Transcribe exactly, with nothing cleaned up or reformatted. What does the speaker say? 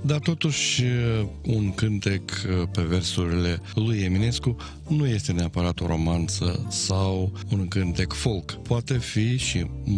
Dar totuși un cântec pe versurile lui Eminescu nu este neapărat o romanță sau un cântec folk. Poate fi și